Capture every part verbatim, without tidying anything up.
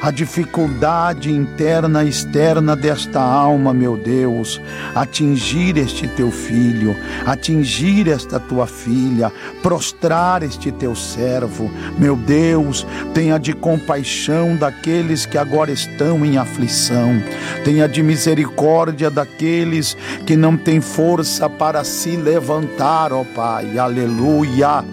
a dificuldade interna e externa desta alma, meu Deus, atingir este teu filho, atingir esta tua filha, prostrar este teu servo. Meu Deus, tenha de compaixão daqueles que agora estão em aflição, tenha de misericórdia daqueles que não têm força para se levantar, ó Pai, aleluia.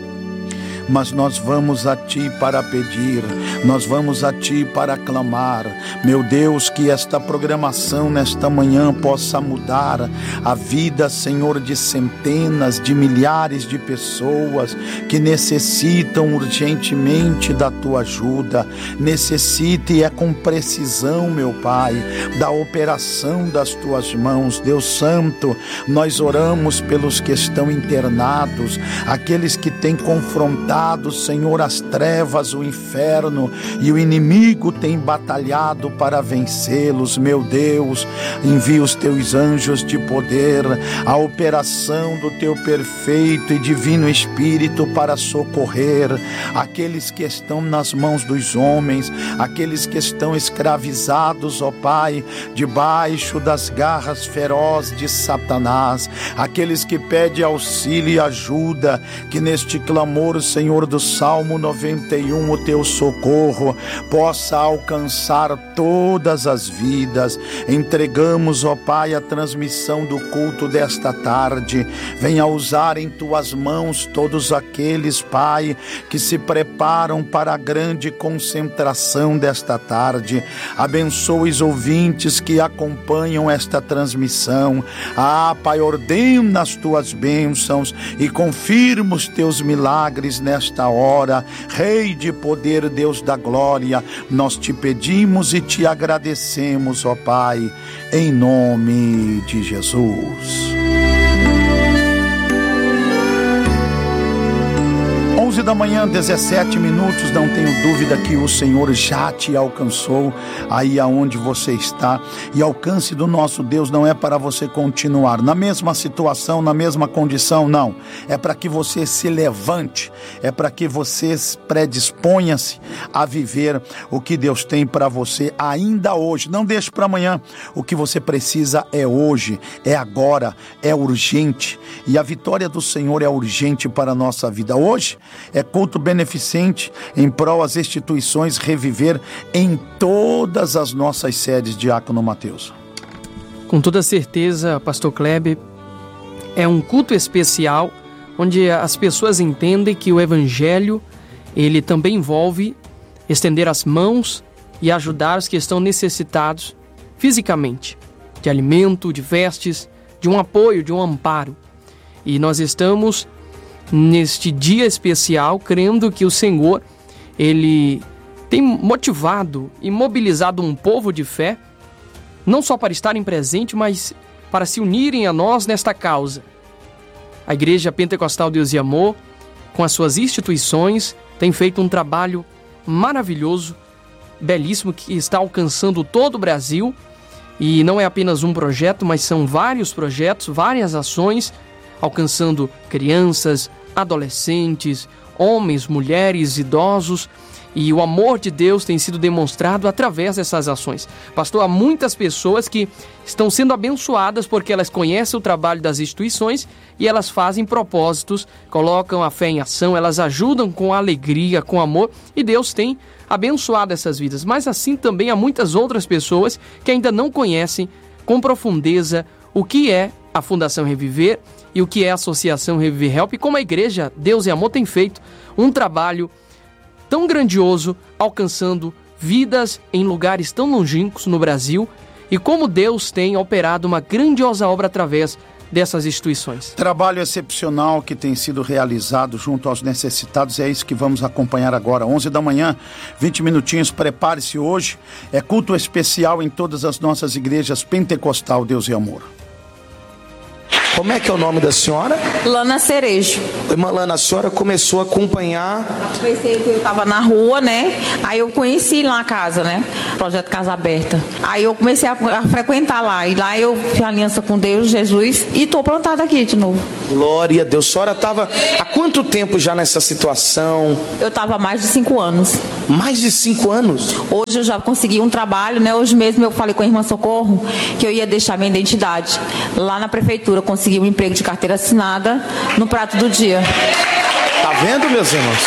Mas nós vamos a Ti para pedir, nós vamos a Ti para clamar. Meu Deus, que esta programação nesta manhã possa mudar a vida, Senhor, de centenas, de milhares de pessoas que necessitam urgentemente da Tua ajuda. Necessite e é com precisão, meu Pai, da operação das Tuas mãos. Deus Santo, nós oramos pelos que estão internados, aqueles que têm confrontado, Senhor, as trevas, o inferno, e o inimigo tem batalhado para vencê-los. Meu Deus, envia os teus anjos de poder, a operação do teu perfeito e divino Espírito para socorrer aqueles que estão nas mãos dos homens, aqueles que estão escravizados, ó Pai, debaixo das garras ferozes de Satanás, aqueles que pedem auxílio e ajuda, que neste clamor, Senhor, Senhor, do Salmo noventa e um, o teu socorro possa alcançar todas as vidas. Entregamos, ó Pai, a transmissão do culto desta tarde. Venha usar em tuas mãos todos aqueles, Pai, que se preparam para a grande concentração desta tarde. Abençoe os ouvintes que acompanham esta transmissão. Ah, Pai, ordena as tuas bênçãos e confirma os teus milagres nesta hora. Rei de poder, Deus da glória, nós te pedimos e te agradecemos, ó Pai, em nome de Jesus. onze da manhã, dezessete minutos, não tenho dúvida que o Senhor já te alcançou aí aonde você está, e alcance do nosso Deus não é para você continuar na mesma situação, na mesma condição, não, é para que você se levante, é para que você predisponha-se a viver o que Deus tem para você ainda hoje. Não deixe para amanhã, o que você precisa é hoje, é agora, é urgente, e a vitória do Senhor é urgente para a nossa vida. Hoje é culto beneficente em prol às instituições Reviver em todas as nossas sedes, Diácono Mateus. Com toda certeza, Pastor Kleber, é um culto especial onde as pessoas entendem que o Evangelho, ele também envolve estender as mãos e ajudar os que estão necessitados fisicamente, de alimento, de vestes, de um apoio, de um amparo. E nós estamos neste dia especial, crendo que o Senhor, Ele tem motivado e mobilizado um povo de fé, não só para estarem presentes, mas para se unirem a nós nesta causa. A Igreja Pentecostal Deus e Amor, com as suas instituições, tem feito um trabalho maravilhoso, belíssimo, que está alcançando todo o Brasil, e não é apenas um projeto, mas são vários projetos, várias ações, alcançando crianças, adolescentes, homens, mulheres, idosos, e o amor de Deus tem sido demonstrado através dessas ações. Pastor, há muitas pessoas que estão sendo abençoadas porque elas conhecem o trabalho das instituições e elas fazem propósitos, colocam a fé em ação, elas ajudam com alegria, com amor, e Deus tem abençoado essas vidas. Mas assim também há muitas outras pessoas que ainda não conhecem com profundeza o que é a Fundação Reviver e o que é a Associação Reviver Help, e como a Igreja Deus e Amor tem feito um trabalho tão grandioso, alcançando vidas em lugares tão longínquos no Brasil, e como Deus tem operado uma grandiosa obra através dessas instituições. Trabalho excepcional que tem sido realizado junto aos necessitados, é isso que vamos acompanhar agora. onze da manhã, vinte minutinhos, prepare-se. Hoje é culto especial em todas as nossas igrejas Pentecostal Deus e Amor. Como é que é o nome da senhora? Lana Cerejo. Irmã Lana, a senhora começou a acompanhar... Comecei que eu estava na rua, né? Aí eu conheci lá a casa, né? Projeto Casa Aberta. Aí eu comecei a, a frequentar lá. E lá eu fiz aliança com Deus, Jesus, e estou plantada aqui de novo. Glória a Deus. A senhora estava há quanto tempo já nessa situação? Eu estava há mais de cinco anos. Mais de cinco anos? Hoje eu já consegui um trabalho, né? Hoje mesmo eu falei com a irmã Socorro que eu ia deixar minha identidade lá na prefeitura. Consegui um emprego de carteira assinada no prato do dia. Tá vendo, meus irmãos?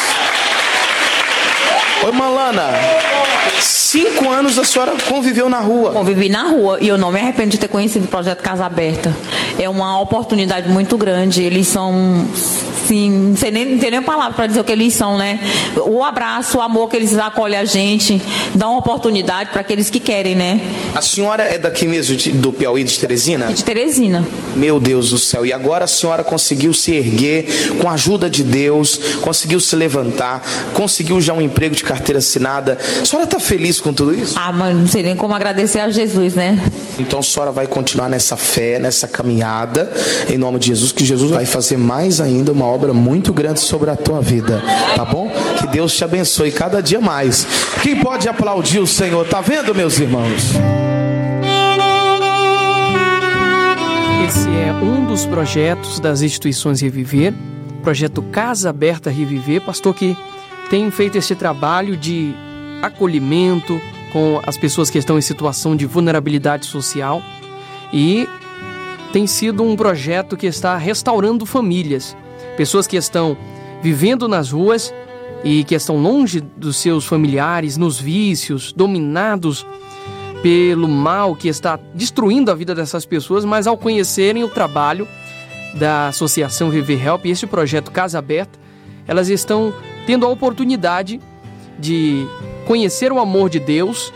Oi, Malana. Cinco anos a senhora conviveu na rua. Convivi na rua e eu não me arrependo de ter conhecido o Projeto Casa Aberta. É uma oportunidade muito grande. Eles são, sim, não sei nem, não tem nem palavra para dizer o que eles são, né? O abraço, o amor que eles acolhem a gente, dão oportunidade para aqueles que querem, né? A senhora é daqui mesmo, de, do Piauí, de Teresina? De Teresina. Meu Deus do céu. E agora a senhora conseguiu se erguer com a ajuda de Deus, conseguiu se levantar, conseguiu já um emprego de carteira assinada. A senhora está feliz com tudo isso? Ah, mas não sei nem como agradecer a Jesus, né? Então a senhora vai continuar nessa fé, nessa caminhada, em nome de Jesus, que Jesus vai fazer mais ainda uma obra muito grande sobre a tua vida, tá bom? Que Deus te abençoe cada dia mais. Quem pode aplaudir o Senhor? Tá vendo, meus irmãos? Esse é um dos projetos das instituições Reviver, projeto Casa Aberta Reviver, pastor, que tem feito esse trabalho de acolhimento com as pessoas que estão em situação de vulnerabilidade social, e tem sido um projeto que está restaurando famílias, pessoas que estão vivendo nas ruas e que estão longe dos seus familiares, nos vícios, dominados pelo mal que está destruindo a vida dessas pessoas, mas ao conhecerem o trabalho da Associação Viver Help e esse projeto Casa Aberta, elas estão tendo a oportunidade de conhecer o amor de Deus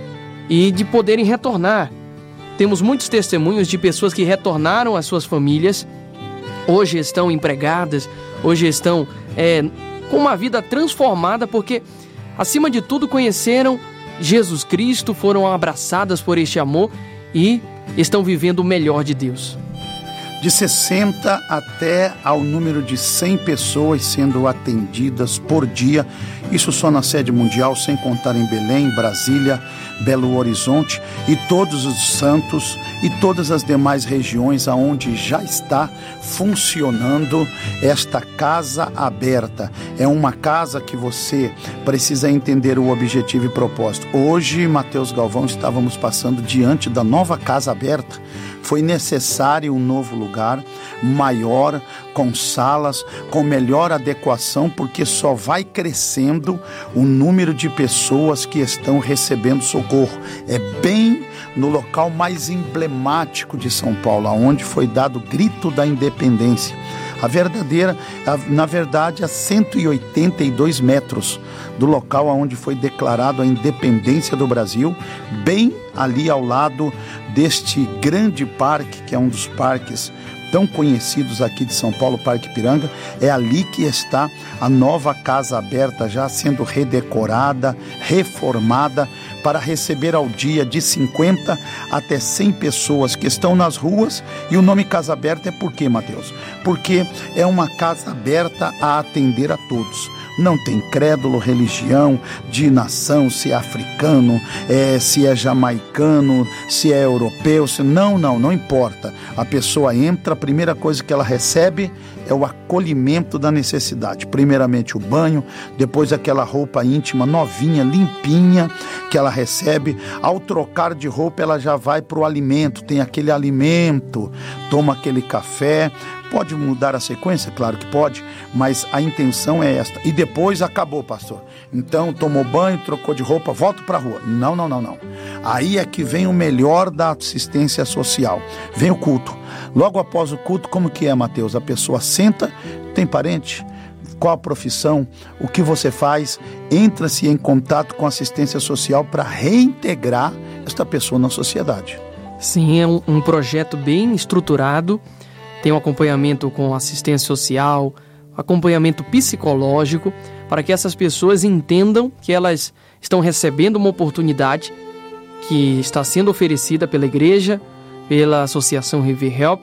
e de poderem retornar. Temos muitos testemunhos de pessoas que retornaram às suas famílias, hoje estão empregadas, hoje estão é, com uma vida transformada, porque, acima de tudo, conheceram Jesus Cristo, foram abraçadas por este amor e estão vivendo o melhor de Deus. De sessenta até ao número de cem pessoas sendo atendidas por dia, isso só na sede mundial, sem contar em Belém, Brasília, Belo Horizonte e todos os santos e todas as demais regiões aonde já está funcionando esta casa aberta. É uma casa que você precisa entender o objetivo e propósito. Hoje, Mateus Galvão, estávamos passando diante da nova casa aberta. Foi necessário um novo lugar, maior, com salas, com melhor adequação, porque só vai crescendo o número de pessoas que estão recebendo socorro. É bem no local mais emblemático de São Paulo, onde foi dado o grito da independência. A verdadeira, na verdade, a cento e oitenta e dois metros do local onde foi declarado a independência do Brasil, bem ali ao lado deste grande parque, que é um dos parques tão conhecidos aqui de São Paulo, Parque Ipiranga. É ali que está a nova Casa Aberta, já sendo redecorada, reformada, para receber ao dia de cinquenta até cem pessoas que estão nas ruas. E o nome Casa Aberta é por quê, Mateus? Porque é uma casa aberta a atender a todos. Não tem crédulo, religião, de nação, se é africano, é, se é jamaicano, se é europeu, se... não, não, não importa. A pessoa entra, a primeira coisa que ela recebe é o acolhimento da necessidade. Primeiramente o banho, depois aquela roupa íntima novinha, limpinha, que ela recebe. Ao trocar de roupa, ela já vai para o alimento, tem aquele alimento, toma aquele café. Pode mudar a sequência? Claro que pode, mas a intenção é esta. E depois acabou, pastor. Então, tomou banho, trocou de roupa, volta para a rua. Não, não, não, não. Aí é que vem o melhor da assistência social. Vem o culto. Logo após o culto, como que é, Mateus? A pessoa senta, tem parente? Qual a profissão? O que você faz? Entra-se em contato com a assistência social para reintegrar esta pessoa na sociedade. Sim, é um, um projeto bem estruturado. Tem um acompanhamento com assistência social, acompanhamento psicológico, para que essas pessoas entendam que elas estão recebendo uma oportunidade que está sendo oferecida pela igreja, pela Associação River Help,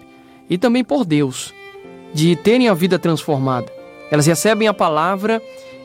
e também por Deus, de terem a vida transformada. Elas recebem a palavra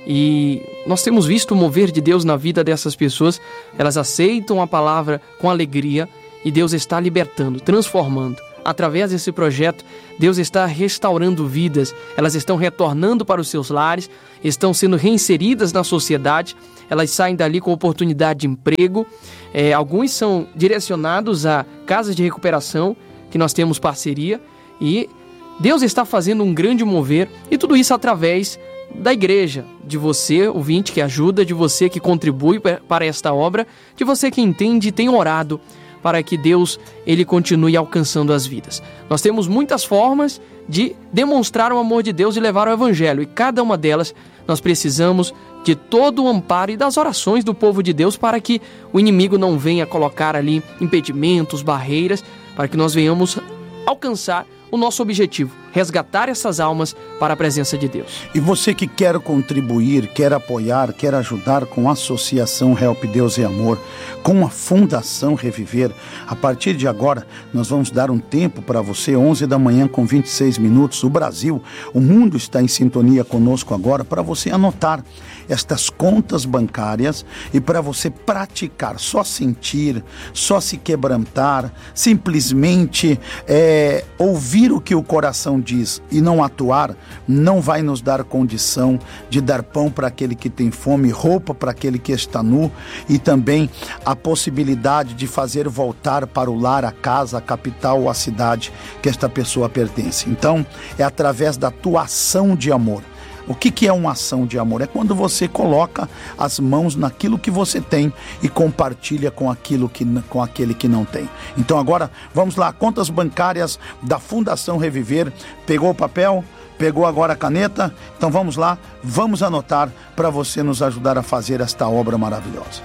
e nós temos visto o mover de Deus na vida dessas pessoas. Elas aceitam a palavra com alegria e Deus está libertando, transformando. Através desse projeto, Deus está restaurando vidas. Elas estão retornando para os seus lares, estão sendo reinseridas na sociedade. Elas saem dali com oportunidade de emprego. É, alguns são direcionados a casas de recuperação, que nós temos parceria. E Deus está fazendo um grande mover, e tudo isso através da igreja, de você, ouvinte, que ajuda, de você que contribui para esta obra, de você que entende e tem orado para que Deus ele continue alcançando as vidas. Nós temos muitas formas de demonstrar o amor de Deus e levar o evangelho, e cada uma delas nós precisamos de todo o amparo e das orações do povo de Deus para que o inimigo não venha colocar ali impedimentos, barreiras, para que nós venhamos alcançar o nosso objetivo, resgatar essas almas para a presença de Deus. E você que quer contribuir, quer apoiar, quer ajudar com a Associação Help Deus e Amor, com a Fundação Reviver, a partir de agora nós vamos dar um tempo para você, onze da manhã com vinte e seis minutos, o Brasil, o mundo está em sintonia conosco agora, para você anotar estas contas bancárias e para você praticar, só sentir, só se quebrantar, simplesmente é, ouvir o que o coração diz e não atuar, não vai nos dar condição de dar pão para aquele que tem fome, roupa para aquele que está nu, e também a possibilidade de fazer voltar para o lar, a casa, a capital ou a cidade que esta pessoa pertence. Então, é através da tua ação de amor. O que, que é uma ação de amor? É quando você coloca as mãos naquilo que você tem e compartilha com, aquilo que, com aquele que não tem. Então agora, vamos lá, contas bancárias da Fundação Reviver. Pegou o papel? Pegou agora a caneta? Então vamos lá, vamos anotar para você nos ajudar a fazer esta obra maravilhosa.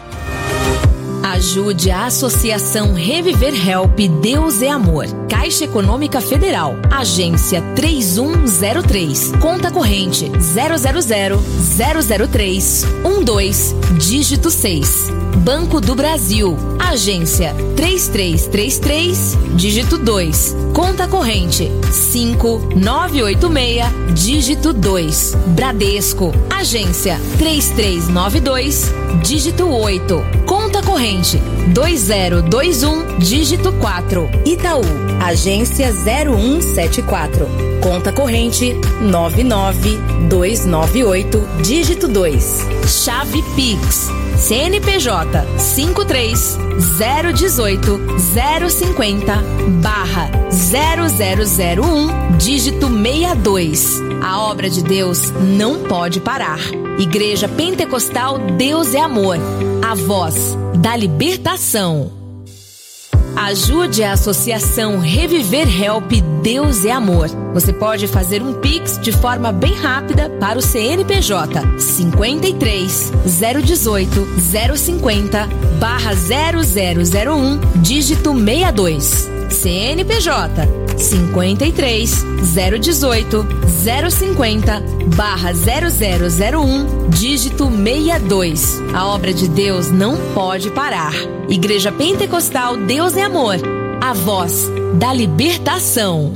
Ajude a Associação Reviver Help Deus é Amor. Caixa Econômica Federal. Agência três um zero três. Conta corrente zero zero zero zero zero três um dois, dígito seis. Banco do Brasil. Agência três três três três, dígito dois. Conta corrente cinco nove oito seis, dígito dois. Bradesco. Agência três três nove dois, dígito oito. Conta corrente dois zero dois um, dígito quatro. Itaú. Agência zero um sete quatro. Conta corrente nove nove dois nove oito, dígito dois. Chave Pix. C N P J cinco três zero um oito zero cinco zero barra zero zero zero um, dígito sessenta e dois. A obra de Deus não pode parar. Igreja Pentecostal Deus é Amor. A voz da libertação. Ajude a Associação Reviver Help Deus é Amor. Você pode fazer um Pix de forma bem rápida para o C N P J cinco três zero um oito zero cinco zero barra zero zero zero um, dígito sessenta e dois. C N P J cinco três zero um oito zero cinco zero barra zero zero zero um, dígito sessenta e dois. A obra de Deus não pode parar. Igreja Pentecostal Deus é Amor. A voz da libertação.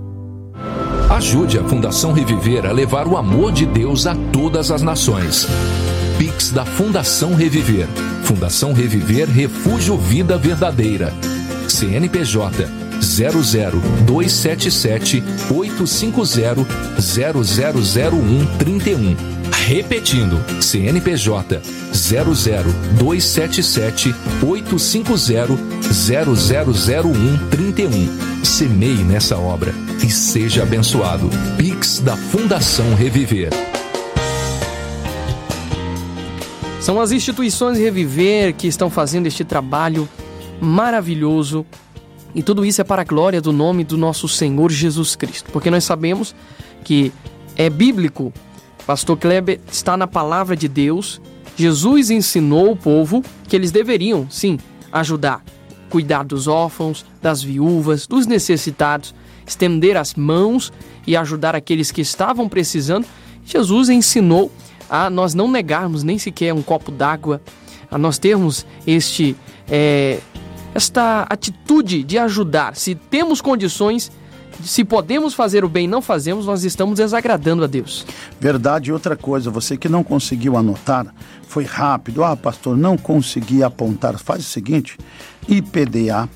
Ajude a Fundação Reviver a levar o amor de Deus a todas as nações. Pix da Fundação Reviver. Fundação Reviver Refúgio Vida Verdadeira. C N P J zero zero dois sete sete oito cinco zero zero zero zero um trinta e um. Repetindo, C N P J zero zero dois sete sete oito cinco zero zero zero zero um trinta e um. Semeie nessa obra e seja abençoado. Pix da Fundação Reviver. São as instituições Reviver que estão fazendo este trabalho maravilhoso, e tudo isso é para a glória do nome do nosso Senhor Jesus Cristo, porque nós sabemos que é bíblico. Pastor Kleber, está na palavra de Deus. Jesus ensinou o povo que eles deveriam, sim, ajudar, cuidar dos órfãos, das viúvas, dos necessitados, estender as mãos e ajudar aqueles que estavam precisando. Jesus ensinou a nós não negarmos nem sequer um copo d'água, a nós termos este, é, esta atitude de ajudar. Se temos condições se podemos fazer o bem e não fazemos, nós estamos desagradando a Deus. Verdade. E outra coisa, você que não conseguiu anotar, foi rápido, ah pastor, não consegui apontar, faz o seguinte, ipda.com.br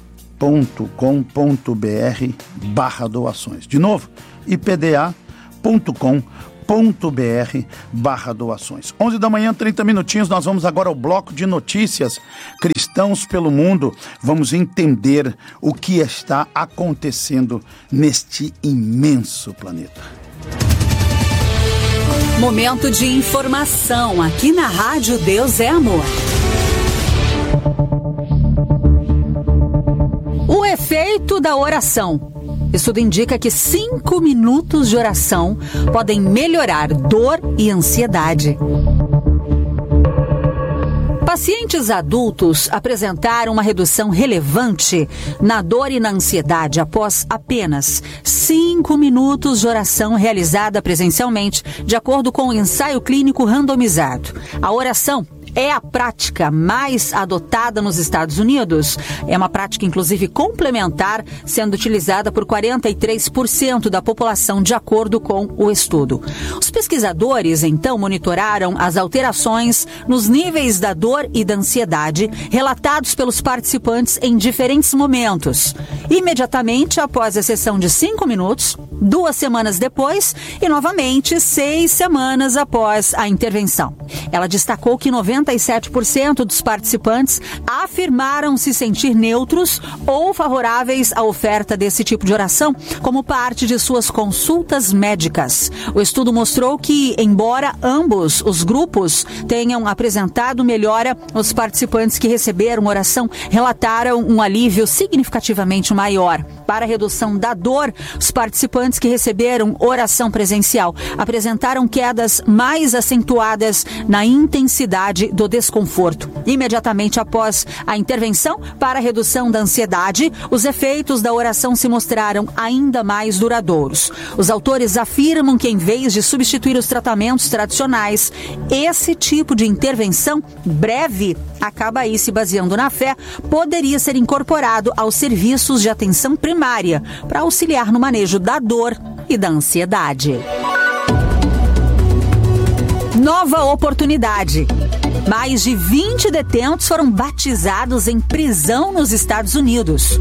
barra doações. De novo, ipda.com.br barra doações. onze da manhã, trinta minutinhos, nós vamos agora ao bloco de notícias. Cristãos pelo mundo, vamos entender o que está acontecendo neste imenso planeta. Momento de informação aqui na Rádio Deus é Amor. O efeito da oração. Estudo indica que cinco minutos de oração podem melhorar dor e ansiedade. Pacientes adultos apresentaram uma redução relevante na dor e na ansiedade após apenas cinco minutos de oração realizada presencialmente, de acordo com o ensaio clínico randomizado. A oração é a prática mais adotada nos Estados Unidos. É uma prática, inclusive, complementar, sendo utilizada por quarenta e três por cento da população, de acordo com o estudo. Os pesquisadores, então, monitoraram as alterações nos níveis da dor e da ansiedade relatados pelos participantes em diferentes momentos. Imediatamente após a sessão de cinco minutos, duas semanas depois e, novamente, seis semanas após a intervenção. Ela destacou que noventa e sete por cento dos participantes afirmaram se sentir neutros ou favoráveis à oferta desse tipo de oração como parte de suas consultas médicas. O estudo mostrou que, embora ambos os grupos tenham apresentado melhora, os participantes que receberam oração relataram um alívio significativamente maior. Para a redução da dor, os participantes que receberam oração presencial apresentaram quedas mais acentuadas na intensidade do desconforto. Imediatamente após a intervenção para a redução da ansiedade, os efeitos da oração se mostraram ainda mais duradouros. Os autores afirmam que, em vez de substituir os tratamentos tradicionais, esse tipo de intervenção breve, acaba aí se baseando na fé, poderia ser incorporado aos serviços de atenção primária para auxiliar no manejo da dor e da ansiedade. Nova oportunidade. Mais de vinte detentos foram batizados em prisão nos Estados Unidos.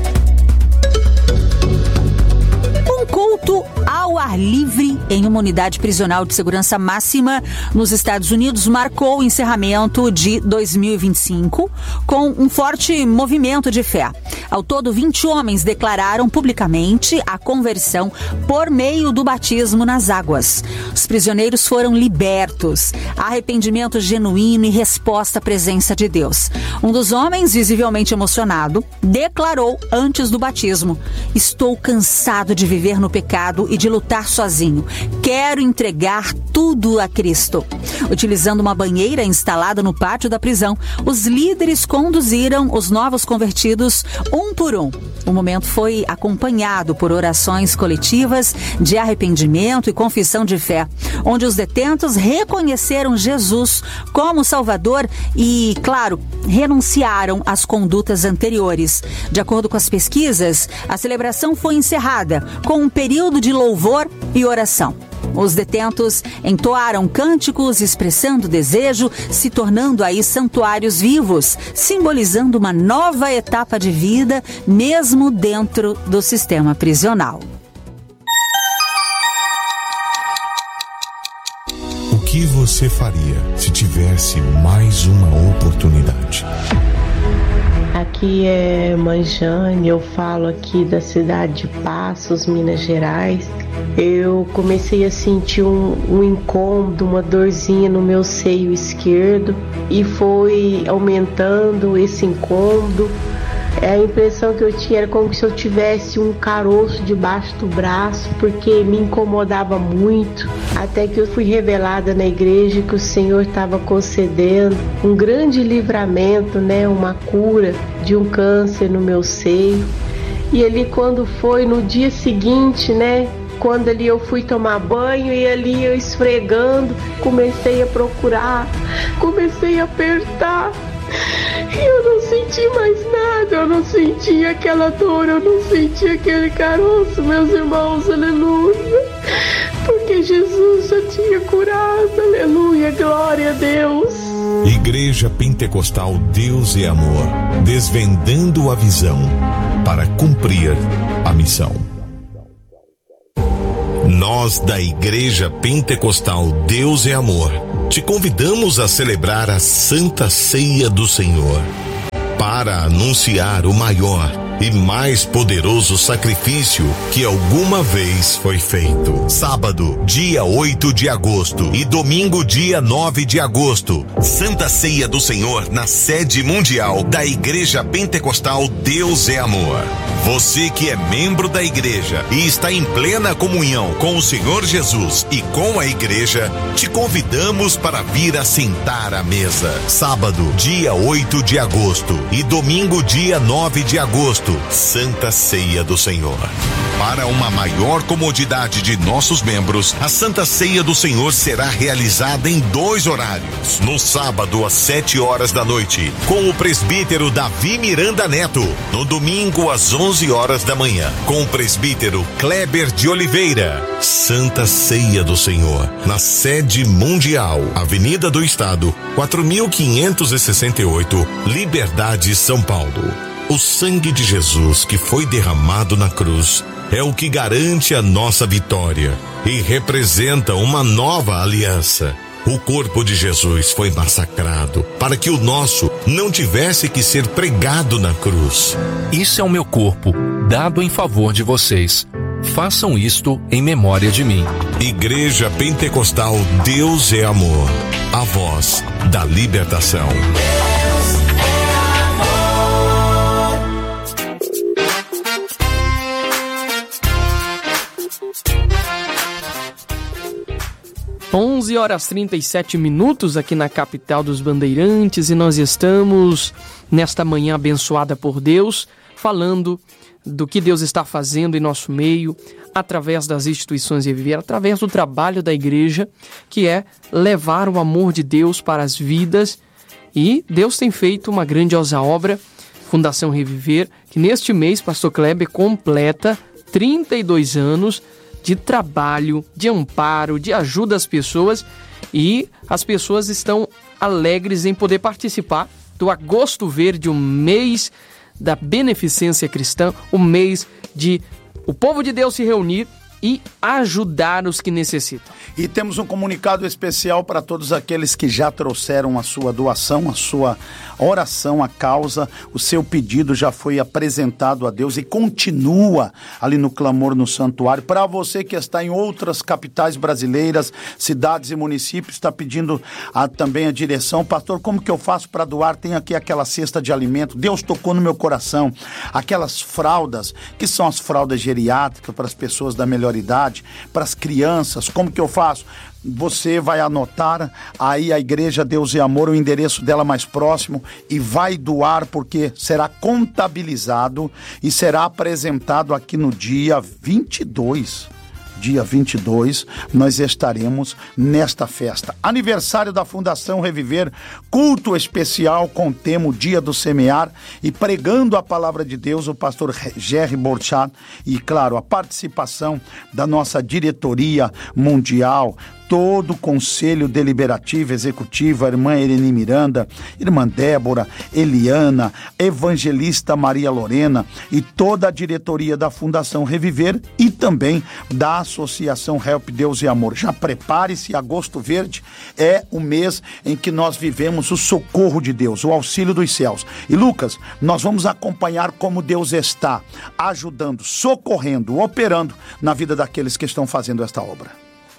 Um culto ao ar livre em uma unidade prisional de segurança máxima nos Estados Unidos marcou o encerramento de dois mil e vinte e cinco com um forte movimento de fé. Ao todo, vinte homens declararam publicamente a conversão por meio do batismo nas águas. Os prisioneiros foram libertos, arrependimento genuíno e resposta à presença de Deus. Um dos homens, visivelmente emocionado, declarou antes do batismo: "Estou cansado de viver no pecado e de lutar sozinho. Quero entregar tudo a Cristo." Utilizando uma banheira instalada no pátio da prisão, os líderes conduziram os novos convertidos um por um. O momento foi acompanhado por orações coletivas de arrependimento e confissão de fé, onde os detentos reconheceram Jesus como Salvador e, claro, renunciaram às condutas anteriores. De acordo com as pesquisas, a celebração foi encerrada com um período de louvor e oração. Os detentos entoaram cânticos expressando desejo, se tornando aí santuários vivos, simbolizando uma nova etapa de vida, mesmo dentro do sistema prisional. O que você faria se tivesse mais uma oportunidade? Aqui é Mãe Jane, eu falo aqui da cidade de Passos, Minas Gerais. Eu comecei a sentir um, um incômodo, uma dorzinha no meu seio esquerdo e foi aumentando esse incômodo. A impressão que eu tinha era como se eu tivesse um caroço debaixo do braço, porque me incomodava muito, até que eu fui revelada na igreja que o Senhor estava concedendo um grande livramento, né, uma cura de um câncer no meu seio. E ali, quando foi no dia seguinte, né, quando ali eu fui tomar banho e ali eu esfregando, comecei a procurar, comecei a apertar. E eu não senti mais nada, eu não senti aquela dor, eu não senti aquele caroço, meus irmãos, aleluia, porque Jesus já tinha curado, aleluia, glória a Deus. Igreja Pentecostal Deus é Amor, desvendando a visão para cumprir a missão. Nós da Igreja Pentecostal Deus é Amor te convidamos a celebrar a Santa Ceia do Senhor para anunciar o maior e mais poderoso sacrifício que alguma vez foi feito. Sábado, dia oito de agosto e domingo, dia nove de agosto, Santa Ceia do Senhor na sede mundial da Igreja Pentecostal Deus é Amor. Você que é membro da igreja e está em plena comunhão com o Senhor Jesus e com a igreja, te convidamos para vir assentar à mesa. Sábado, dia oito de agosto e domingo, dia nove de agosto, Santa Ceia do Senhor. Para uma maior comodidade de nossos membros, a Santa Ceia do Senhor será realizada em dois horários. No sábado, às sete horas da noite, com o presbítero Davi Miranda Neto. No domingo, às onze horas da manhã, com o presbítero Kleber de Oliveira. Santa Ceia do Senhor, na sede mundial, Avenida do Estado, quatro mil quinhentos e sessenta e oito, Liberdade, São Paulo. O sangue de Jesus que foi derramado na cruz é o que garante a nossa vitória e representa uma nova aliança. O corpo de Jesus foi massacrado para que o nosso não tivesse que ser pregado na cruz. Isso é o meu corpo, dado em favor de vocês. Façam isto em memória de mim. Igreja Pentecostal Deus é Amor, a voz da libertação. onze horas e trinta e sete minutos aqui na capital dos Bandeirantes, e nós estamos nesta manhã abençoada por Deus, falando do que Deus está fazendo em nosso meio, através das instituições de viver, através do trabalho da igreja, que é levar o amor de Deus para as vidas. E Deus tem feito uma grandiosa obra, Fundação Reviver, que neste mês, Pastor Kleber, completa trinta e dois anos de trabalho, de amparo, de ajuda às pessoas, e as pessoas estão alegres em poder participar do Agosto Verde, o mês da beneficência cristã, o mês de o povo de Deus se reunir e ajudar os que necessitam. E temos um comunicado especial para todos aqueles que já trouxeram a sua doação, a sua oração, a causa. O seu pedido já foi apresentado a Deus e continua ali no clamor no santuário. Para você que está em outras capitais brasileiras, cidades e municípios, está pedindo a, também a direção. Pastor, como que eu faço para doar? Tem aqui aquela cesta de alimento. Deus tocou no meu coração. Aquelas fraldas, que são as fraldas geriátricas para as pessoas da melhor idade, para as crianças. Como que eu faço? Você vai anotar aí a Igreja Deus e Amor, o endereço dela mais próximo, e vai doar, porque será contabilizado e será apresentado aqui no dia vinte e dois. Dia vinte e dois, nós estaremos nesta festa. Aniversário da Fundação Reviver, culto especial com o tema Dia do Semear, e pregando a palavra de Deus, o pastor Jerry Borchat, e claro, a participação da nossa diretoria mundial, todo o conselho deliberativo, executivo, a irmã Irene Miranda, irmã Débora, Eliana, evangelista Maria Lorena e toda a diretoria da Fundação Reviver e também da Associação Help Deus e Amor. Já prepare-se, Agosto Verde é o mês em que nós vivemos o socorro de Deus, o auxílio dos céus. E Lucas, nós vamos acompanhar como Deus está ajudando, socorrendo, operando na vida daqueles que estão fazendo esta obra.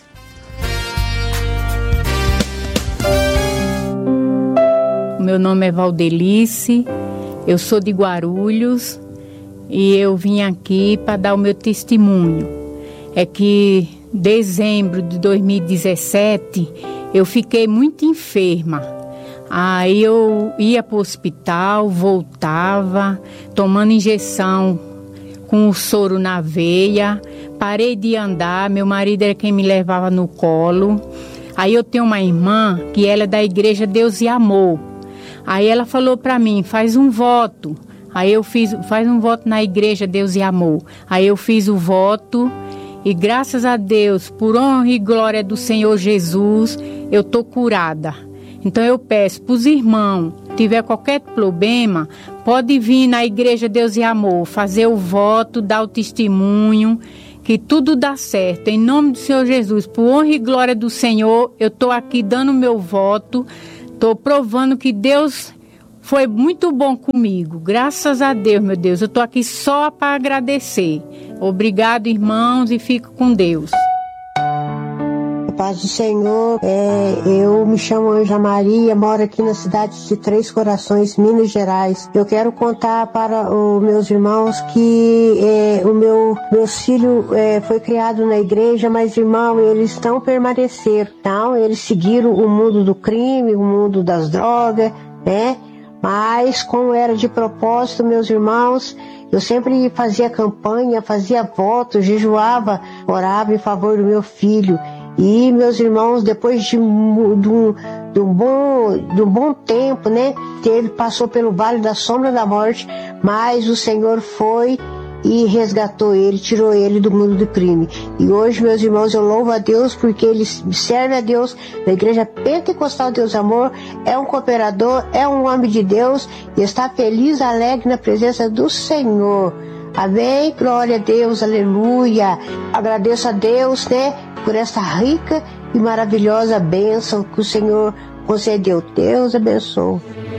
Meu nome é Valdelice, eu sou de Guarulhos e eu vim aqui para dar o meu testemunho. É que em dezembro de dois mil e dezessete eu fiquei muito enferma. Aí eu ia para o hospital, voltava, tomando injeção com o soro na veia, parei de andar, meu marido era quem me levava no colo. Aí eu tenho uma irmã que ela é da Igreja Deus e Amor. Aí ela falou para mim, faz um voto. Aí eu fiz, faz um voto na igreja Deus e Amor. Aí eu fiz o voto e graças a Deus, por honra e glória do Senhor Jesus, eu tô curada. Então eu peço para os irmãos, tiver qualquer problema, pode vir na igreja Deus e Amor, fazer o voto, dar o testemunho, que tudo dá certo. Em nome do Senhor Jesus, por honra e glória do Senhor, eu estou aqui dando meu voto, estou provando que Deus foi muito bom comigo. Graças a Deus, meu Deus, eu estou aqui só para agradecer. Obrigado, irmãos, e fico com Deus. Paz do Senhor, é, eu me chamo Anja Maria, moro aqui na cidade de Três Corações, Minas Gerais. Eu quero contar para os meus irmãos que é, o meu meus filhos é, foi criado na igreja, mas irmão, eles não permaneceram, então eles seguiram o mundo do crime, o mundo das drogas, né? Mas como era de propósito, meus irmãos, eu sempre fazia campanha, fazia voto, jejuava, orava em favor do meu filho. E, meus irmãos, depois de um, de um, de um, bom, de um bom tempo, né, teve, passou pelo vale da sombra da morte, mas o Senhor foi e resgatou ele, tirou ele do mundo do crime. E hoje, meus irmãos, eu louvo a Deus porque ele serve a Deus na Igreja Pentecostal Deus Amor, é um cooperador, é um homem de Deus e está feliz, alegre na presença do Senhor. Amém? Glória a Deus, aleluia. Agradeço a Deus, né, por essa rica e maravilhosa bênção que o Senhor concedeu. Deus abençoe.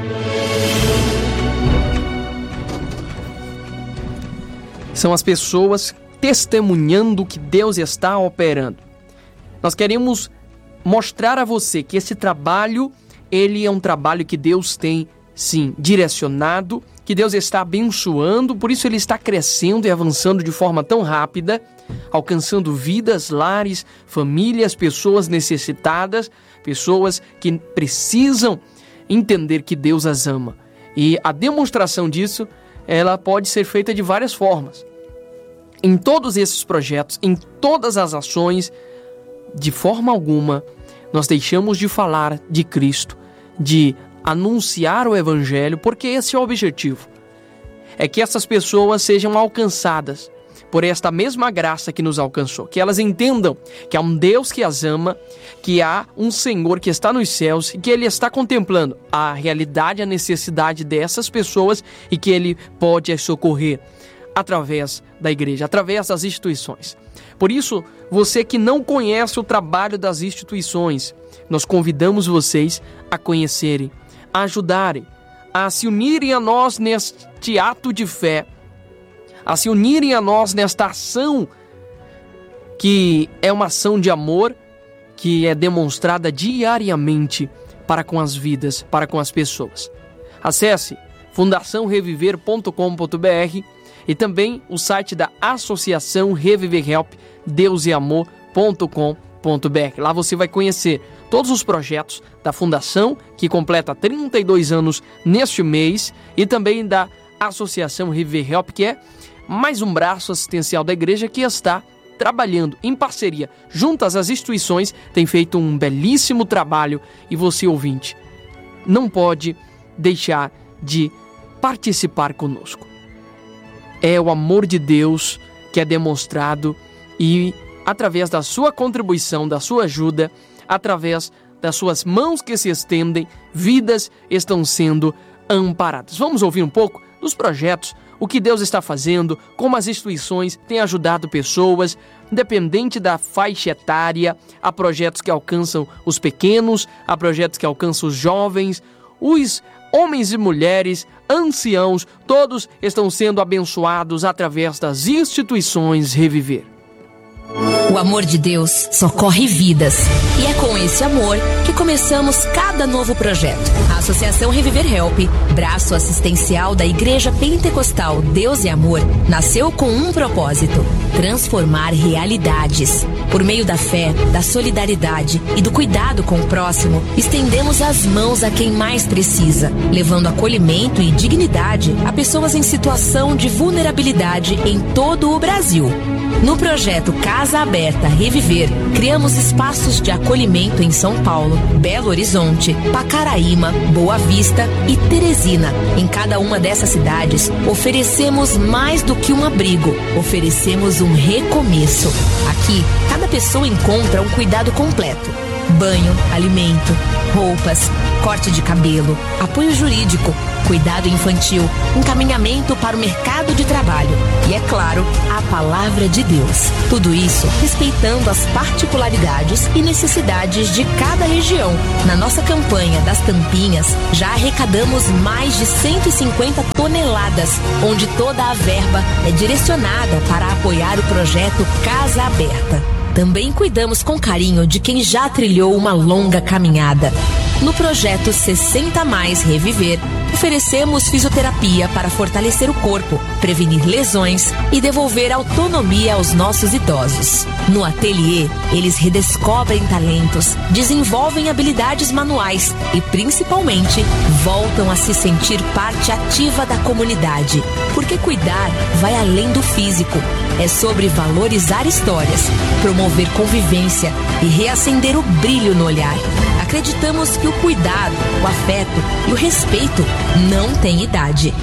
São as pessoas testemunhando que Deus está operando. Nós queremos mostrar a você que esse trabalho, ele é um trabalho que Deus tem, sim, direcionado, que Deus está abençoando, por isso ele está crescendo e avançando de forma tão rápida, alcançando vidas, lares, famílias, pessoas necessitadas, pessoas que precisam entender que Deus as ama. E a demonstração disso, ela pode ser feita de várias formas. Em todos esses projetos, em todas as ações, de forma alguma, nós deixamos de falar de Cristo, de anunciar o Evangelho, porque esse é o objetivo. É que essas pessoas sejam alcançadas por esta mesma graça que nos alcançou. Que elas entendam que há um Deus que as ama, que há um Senhor que está nos céus e que Ele está contemplando a realidade, a necessidade dessas pessoas e que Ele pode as socorrer através da igreja, através das instituições. Por isso, você que não conhece o trabalho das instituições, nós convidamos vocês a conhecerem, a ajudarem, a se unirem a nós neste ato de fé, a se unirem a nós nesta ação que é uma ação de amor que é demonstrada diariamente para com as vidas, para com as pessoas. Acesse fundação reviver ponto com ponto b r e também o site da Associação Reviver Help, deus e amor ponto com ponto b r. Lá você vai conhecer todos os projetos da Fundação, que completa trinta e dois anos neste mês, e também da Associação Reviver Help, que é mais um braço assistencial da igreja que está trabalhando em parceria juntas às instituições, tem feito um belíssimo trabalho e você, ouvinte, não pode deixar de participar conosco. É o amor de Deus que é demonstrado e através da sua contribuição, da sua ajuda, através das suas mãos que se estendem, vidas estão sendo amparadas. Vamos ouvir um pouco dos projetos, o que Deus está fazendo, como as instituições têm ajudado pessoas, independente da faixa etária, há projetos que alcançam os pequenos, há projetos que alcançam os jovens, os homens e mulheres, anciãos, todos estão sendo abençoados através das instituições Reviver. O amor de Deus socorre vidas. E é com esse amor que começamos cada novo projeto. A Associação Reviver Help, braço assistencial da Igreja Pentecostal Deus e Amor, nasceu com um propósito: transformar realidades. Por meio da fé, da solidariedade e do cuidado com o próximo, estendemos as mãos a quem mais precisa, levando acolhimento e dignidade a pessoas em situação de vulnerabilidade em todo o Brasil. No projeto Casa Aberta Reviver, criamos espaços de acolhimento em São Paulo, Belo Horizonte, Pacaraíma, Boa Vista e Teresina. Em cada uma dessas cidades, oferecemos mais do que um abrigo, oferecemos um recomeço. Aqui, cada pessoa encontra um cuidado completo: banho, alimento, roupas, corte de cabelo, apoio jurídico, cuidado infantil, encaminhamento para o mercado de trabalho e, é claro, a palavra de Deus. Tudo isso respeitando as particularidades e necessidades de cada região. Na nossa campanha das tampinhas, já arrecadamos mais de cento e cinquenta toneladas, onde toda a verba é direcionada para apoiar o projeto Casa Aberta. Também cuidamos com carinho de quem já trilhou uma longa caminhada. No projeto sessenta mais Reviver, oferecemos fisioterapia para fortalecer o corpo, prevenir lesões e devolver autonomia aos nossos idosos. No ateliê, eles redescobrem talentos, desenvolvem habilidades manuais e, principalmente, voltam a se sentir parte ativa da comunidade. Porque cuidar vai além do físico. É sobre valorizar histórias, promover convivência e reacender o brilho no olhar. Acreditamos que o cuidado, o afeto e o respeito não têm idade.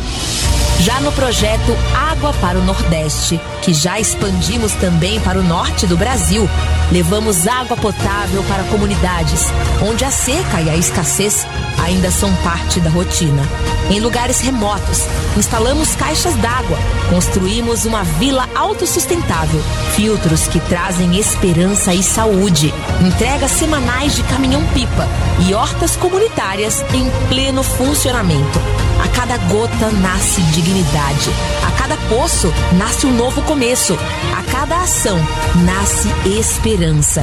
Já no projeto Água para o Nordeste, que já expandimos também para o norte do Brasil, levamos água potável para comunidades onde a seca e a escassez ainda são parte da rotina. Em lugares remotos, instalamos caixas d'água, construímos uma vila autossustentável, filtros que trazem esperança e saúde, entregas semanais de caminhão-pipa e hortas comunitárias em pleno funcionamento. A cada gota nasce dignidade, a cada poço nasce um novo começo, a cada ação nasce esperança.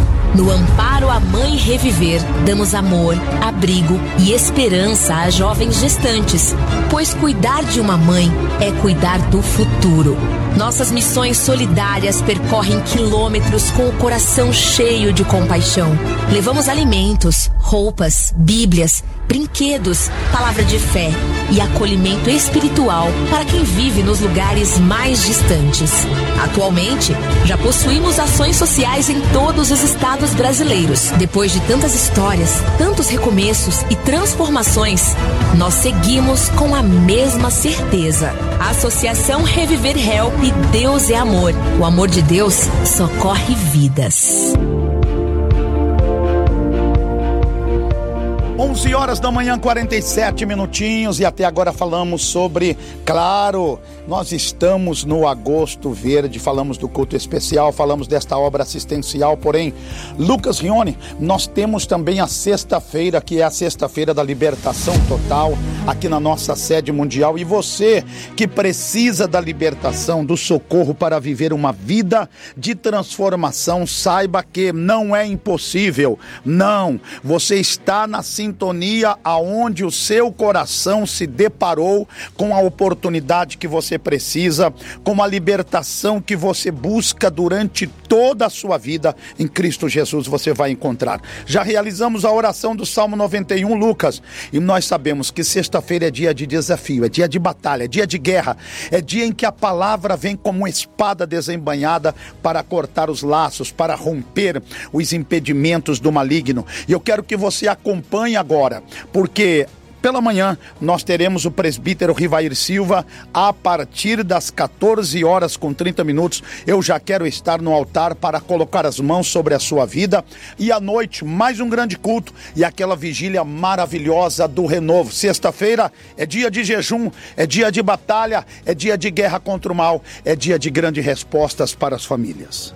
No Amparo à Mãe Reviver, damos amor, abrigo e esperança a jovens gestantes, pois cuidar de uma mãe é cuidar do futuro. Nossas missões solidárias percorrem quilômetros com o coração cheio de compaixão. Levamos alimentos, roupas, bíblias, brinquedos, palavra de fé e acolhimento espiritual para quem vive nos lugares mais distantes. Atualmente, já possuímos ações sociais em todos os estados brasileiros. Depois de tantas histórias, tantos recomeços e transformações, nós seguimos com a mesma certeza. A Associação Reviver Help Deus é Amor. O amor de Deus socorre vidas. onze horas da manhã, quarenta e sete minutinhos, e até agora falamos sobre, claro, nós estamos no Agosto Verde, falamos do culto especial, falamos desta obra assistencial, porém, Lucas Rione, nós temos também a sexta-feira, que é a sexta-feira da libertação total, aqui na nossa sede mundial, e você que precisa da libertação, do socorro para viver uma vida de transformação, saiba que não é impossível, não, você está na sintonia aonde o seu coração se deparou com a oportunidade que você precisa, com a libertação que você busca durante toda a sua vida. Em Cristo Jesus você vai encontrar. Já realizamos a oração do Salmo noventa e um, Lucas, e nós sabemos que sexta-feira é dia de desafio, é dia de batalha, é dia de guerra, é dia em que a palavra vem como uma espada desembainhada para cortar os laços, para romper os impedimentos do maligno. E eu quero que você acompanhe agora, porque pela manhã nós teremos o presbítero Rivair Silva a partir das quatorze horas com trinta minutos. Eu já quero estar no altar para colocar as mãos sobre a sua vida, e à noite mais um grande culto e aquela vigília maravilhosa do renovo. Sexta-feira é dia de jejum, é dia de batalha, é dia de guerra contra o mal, é dia de grandes respostas para as famílias.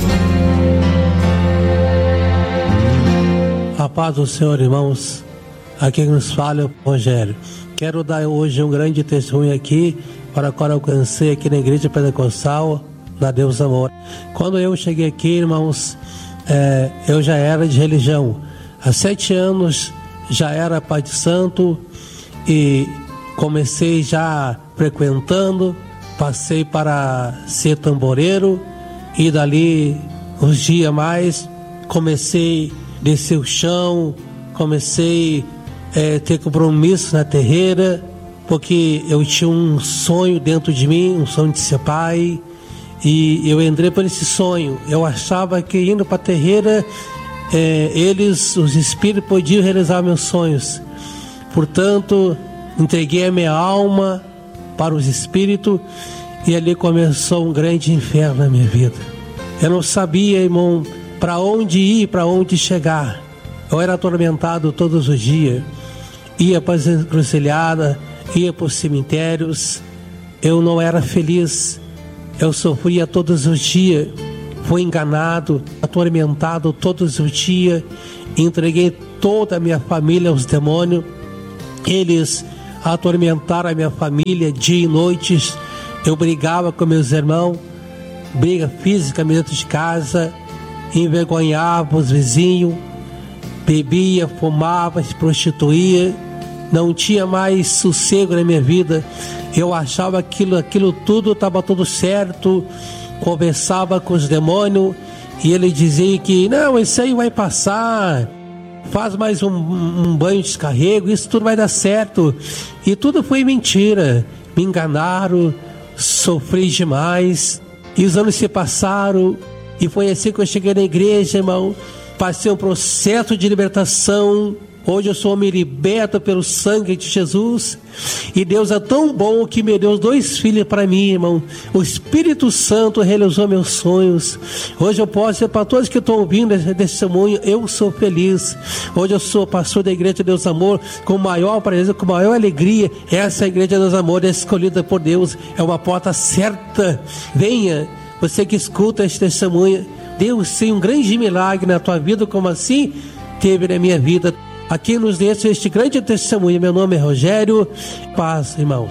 A paz do Senhor, irmãos. Aqui nos fala é o Rogério. Quero dar hoje um grande testemunho aqui para qual eu alcancei aqui na Igreja Pentecostal da Deus Amor. Quando eu cheguei aqui, irmãos, é, eu já era de religião. Há sete anos já era Pai de Santo e comecei já frequentando, passei para ser tamboreiro e dali uns dias mais comecei a descer o chão, comecei a é, ter compromisso na terreira, porque eu tinha um sonho dentro de mim, um sonho de ser pai, E eu entrei por esse sonho. Eu achava que indo para a terreira, é, eles, os espíritos, podiam realizar meus sonhos. Portanto, entreguei a minha alma para os espíritos e ali começou um grande inferno na minha vida. Eu não sabia, irmão, para onde ir, para onde chegar. Eu era atormentado todos os dias. Ia para as encruzilhadas, ia para os cemitérios. Eu não era feliz. Eu sofria todos os dias. Fui enganado, atormentado todos os dias. Entreguei toda a minha família aos demônios. Eles atormentaram a minha família dia e noite. Eu brigava com meus irmãos. Briga física dentro de casa. Envergonhava os vizinhos. Bebia, fumava, se prostituía. Não tinha mais sossego na minha vida. Eu achava aquilo, aquilo tudo estava tudo certo. Conversava com os demônios e ele dizia que não, isso aí vai passar. Faz mais um, um banho de descarrego, isso tudo vai dar certo. E tudo foi mentira. Me enganaram, sofri demais. E os anos se passaram e foi assim que eu cheguei na igreja, irmão. Passei um processo de libertação. Hoje eu sou homem liberto pelo sangue de Jesus. E Deus é tão bom que me deu dois filhos para mim, irmão. O Espírito Santo realizou meus sonhos. Hoje eu posso dizer para todos que estão ouvindo esse testemunho, eu sou feliz. Hoje eu sou pastor da Igreja de Deus Amor, com maior prazer, com maior alegria. Essa Igreja de Deus Amor é escolhida por Deus, é uma porta certa. Venha, você que escuta esse testemunho. Deus tem um grande milagre na tua vida, como assim teve na minha vida. Aqui nos deixa este grande testemunho. Meu nome é Rogério. Paz, irmãos.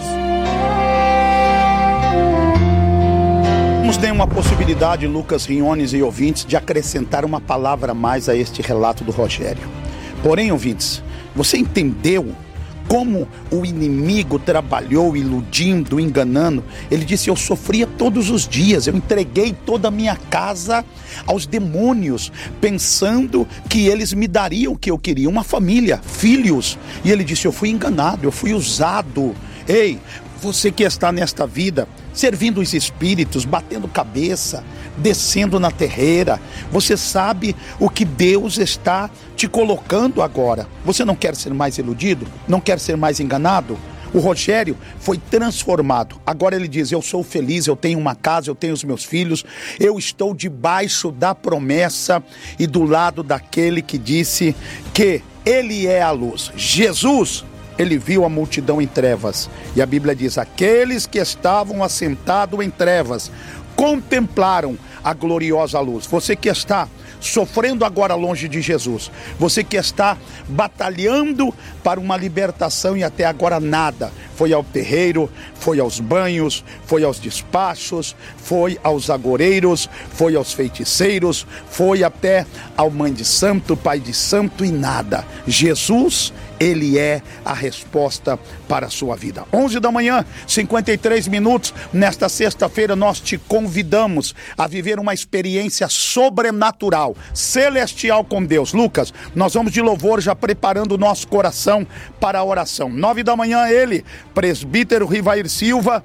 Nos tem uma possibilidade, Lucas Riones e ouvintes, de acrescentar uma palavra a mais a este relato do Rogério. Porém, ouvintes, você entendeu como o inimigo trabalhou iludindo, enganando? Ele disse: eu sofria todos os dias, eu entreguei toda a minha casa aos demônios, pensando que eles me dariam o que eu queria, uma família, filhos. E ele disse: eu fui enganado, eu fui usado. Ei, você que está nesta vida, servindo os espíritos, batendo cabeça, descendo na terreira, você sabe o que Deus está te colocando agora. Você não quer ser mais iludido? Não quer ser mais enganado? O Rogério foi transformado. Agora ele diz: eu sou feliz, eu tenho uma casa, eu tenho os meus filhos, eu estou debaixo da promessa e do lado daquele que disse que ele é a luz. Jesus, ele viu a multidão em trevas. E a Bíblia diz: aqueles que estavam assentados em trevas contemplaram a gloriosa luz. Você que está sofrendo agora longe de Jesus, você que está batalhando para uma libertação e até agora nada, foi ao terreiro, foi aos banhos, foi aos despachos, foi aos agoreiros, foi aos feiticeiros, foi até ao mãe de santo, pai de santo e nada. Jesus, ele é a resposta para a sua vida. onze da manhã, cinquenta e três minutos, nesta sexta-feira nós te convidamos a viver uma experiência sobrenatural, celestial com Deus. Lucas, nós vamos de louvor já preparando o nosso coração para a oração. nove da manhã ele, presbítero Rivair Silva.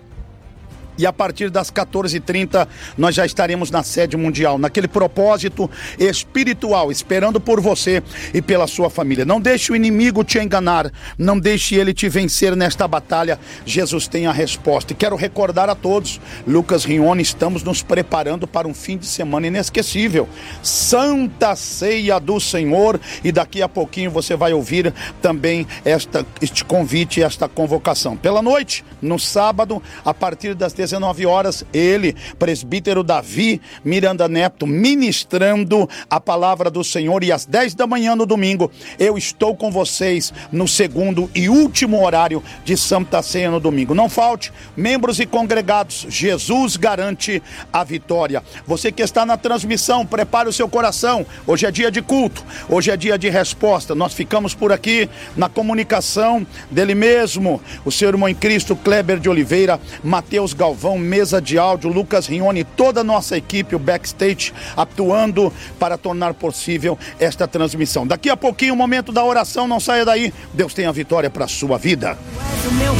E a partir das quatorze e trinta nós já estaremos na sede mundial, naquele propósito espiritual, esperando por você e pela sua família. Não deixe o inimigo te enganar, não deixe ele te vencer nesta batalha. Jesus tem a resposta. E quero recordar a todos, Lucas Rione, estamos nos preparando para um fim de semana inesquecível, Santa Ceia do Senhor, e daqui a pouquinho você vai ouvir também esta, este convite, esta convocação. Pela noite, no sábado, a partir das dezenove horas, ele, presbítero Davi Miranda Neto, ministrando a palavra do Senhor. E às dez da manhã no domingo, eu estou com vocês no segundo e último horário de Santa Ceia no domingo. Não falte, membros e congregados, Jesus garante a vitória. Você que está na transmissão, prepare o seu coração. Hoje é dia de culto, hoje é dia de resposta. Nós ficamos por aqui na comunicação dele mesmo, o seu irmão em Cristo, Kleber de Oliveira, Mateus Galvão, mesa de áudio, Lucas Rione, toda a nossa equipe, o backstage, atuando para tornar possível esta transmissão. Daqui a pouquinho, o momento da oração, não saia daí. Deus tem a vitória para a sua vida.